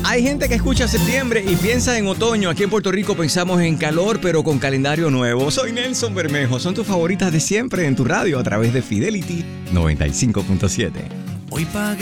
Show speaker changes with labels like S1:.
S1: Hay gente que escucha septiembre y piensa en otoño. Aquí en Puerto Rico pensamos en calor, pero con calendario nuevo. Soy Nelson Bermejo. Son tus favoritas de siempre en tu radio a través de Fidelity 95.7.
S2: Hoy pagué